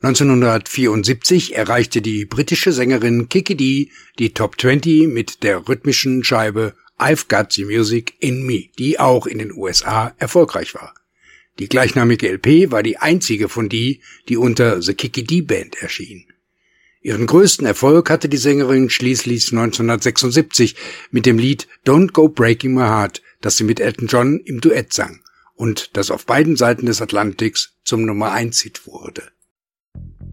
1974 erreichte die britische Sängerin Kiki Dee die Top 20 mit der rhythmischen Scheibe I've Got the Music in Me, die auch in den USA erfolgreich war. Die gleichnamige LP war die einzige von Dee, die unter The Kiki Dee Band erschien. Ihren größten Erfolg hatte die Sängerin schließlich 1976 mit dem Lied Don't Go Breaking My Heart, das sie mit Elton John im Duett sang und das auf beiden Seiten des Atlantiks zum Nummer 1 Hit wurde.